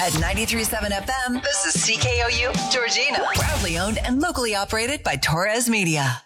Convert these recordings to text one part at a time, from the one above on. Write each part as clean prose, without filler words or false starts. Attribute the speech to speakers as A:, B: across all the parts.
A: At 93.7 FM, this is CKOU, Georgina. Proudly owned and locally operated by Torres Media.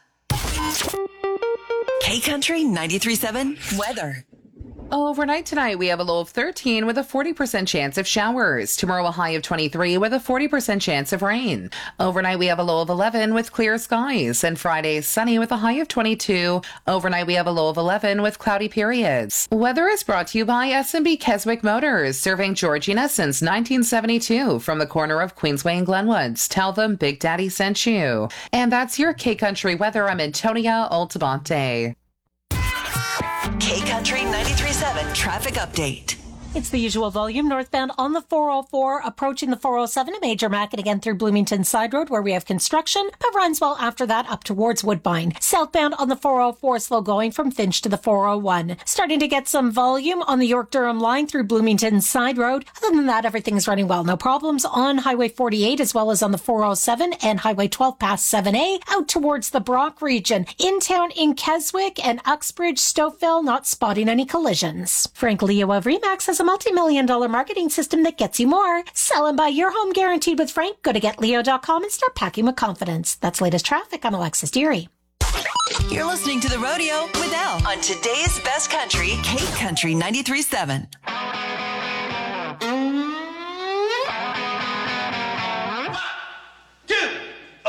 A: K-Country 93.7 weather.
B: Overnight tonight, we have a low of 13 with a 40% chance of showers. Tomorrow, a high of 23 with a 40% chance of rain. Overnight, we have a low of 11 with clear skies. And Friday, sunny with a high of 22. Overnight, we have a low of 11 with cloudy periods. Weather is brought to you by S&B Keswick Motors, serving Georgina since 1972 from the corner of Queensway and Glenwoods. Tell them Big Daddy sent you. And that's your K-Country weather. I'm Antonia Altamonte.
A: K-Country 93.7 traffic update.
C: It's the usual volume northbound on the 404, approaching the 407, a major Mac, and again through Bloomington Side Road where we have construction, but runs well after that up towards Woodbine. Southbound on the 404, slow going from Finch to the 401. Starting to get some volume on the York-Durham line through Bloomington Side Road. Other than that, everything's running well. No problems on Highway 48 as well as on the 407 and Highway 12 past 7A out towards the Brock region. In town in Keswick and Uxbridge, Stouffville, not spotting any collisions. Frank Leo of Remax has a multi-million-dollar marketing system that gets you more. Sell and buy your home guaranteed with Frank. Go to getleo.com and start packing with confidence. That's latest traffic. I'm Alexis Deary.
A: You're listening to The Rodeo with Elle on today's best country, K-Country 93.7.